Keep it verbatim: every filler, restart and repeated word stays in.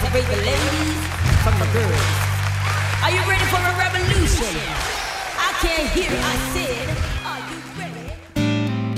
separate the ladies from the girls. Are you ready for a revolution? I can't hear, I see.